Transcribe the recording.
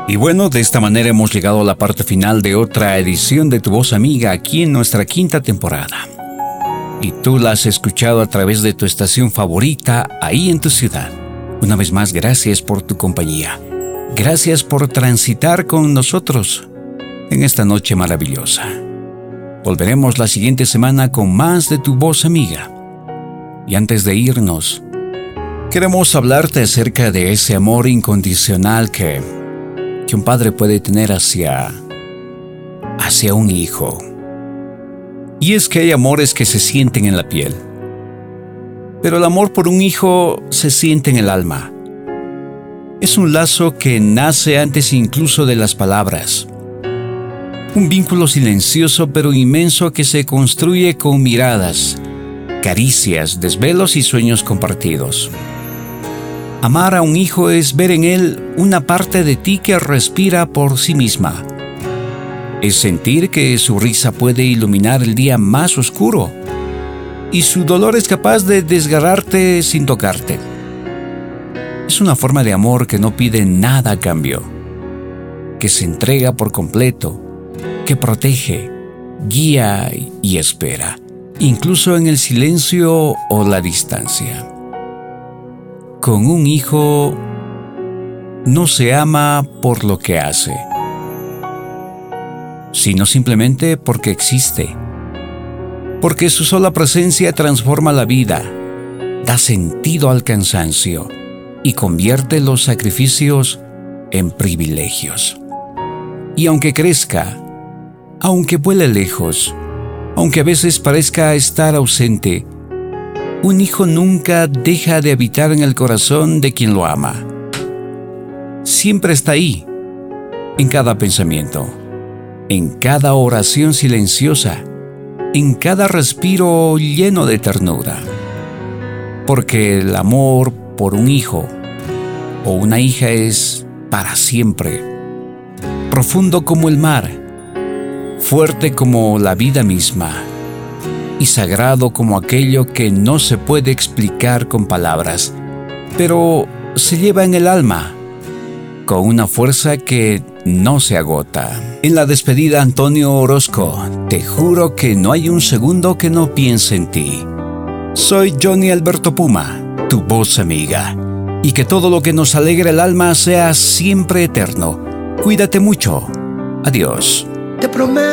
Y bueno, de esta manera hemos llegado a la parte final de otra edición de Tu Voz Amiga aquí en nuestra quinta temporada. Y tú la has escuchado a través de tu estación favorita ahí en tu ciudad. Una vez más, gracias por tu compañía. Gracias por transitar con nosotros en esta noche maravillosa. Volveremos la siguiente semana con más de Tu Voz Amiga. Y antes de irnos, queremos hablarte acerca de ese amor incondicional que un padre puede tener hacia un hijo. Y es que hay amores que se sienten en la piel, pero el amor por un hijo se siente en el alma. Es un lazo que nace antes incluso de las palabras. Un vínculo silencioso pero inmenso que se construye con miradas, caricias, desvelos y sueños compartidos. Amar a un hijo es ver en él una parte de ti que respira por sí misma. Es sentir que su risa puede iluminar el día más oscuro y su dolor es capaz de desgarrarte sin tocarte. Es una forma de amor que no pide nada a cambio, que se entrega por completo, que protege, guía y espera, incluso en el silencio o la distancia. Con un hijo no se ama por lo que hace, sino simplemente porque existe, porque su sola presencia transforma la vida, da sentido al cansancio y convierte los sacrificios en privilegios. Y aunque crezca, aunque vuele lejos, aunque a veces parezca estar ausente, un hijo nunca deja de habitar en el corazón de quien lo ama. Siempre está ahí, en cada pensamiento, en cada oración silenciosa, en cada respiro lleno de ternura. Porque el amor por un hijo o una hija es para siempre, profundo como el mar, fuerte como la vida misma, y sagrado como aquello que no se puede explicar con palabras, pero se lleva en el alma, con una fuerza que no se agota. En la despedida, Antonio Orozco, te juro que no hay un segundo que no piense en ti. Soy Johnny Alberto Puma, tu voz amiga, y que todo lo que nos alegre el alma sea siempre eterno. Cuídate mucho. Adiós. Te prometo